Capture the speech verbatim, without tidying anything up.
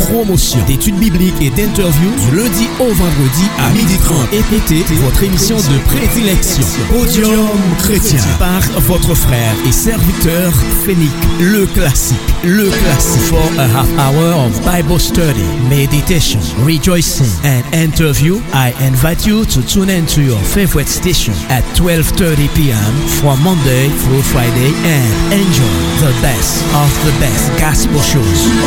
promotions, d'études bibliques et d'interviews du lundi au vendredi à midi trente. Écoutez votre émission de prédilection, Podium Chrétien, par votre frère et serviteur Fénique, le classique, le classique. For a half hour of Bible study, meditation, rejoicing, and interview, I invite you to tune in to your favorite station at twelve thirty p.m. from Monday through Friday and enjoy the best of the best gospel shows